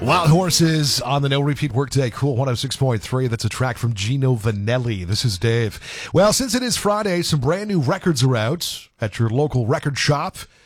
Wild Horses on the No Repeat Workday. Cool 106.3. That's a track from Gino Vanelli. This is Dave. Well, since it is Friday, some brand new records are out at your local record shop.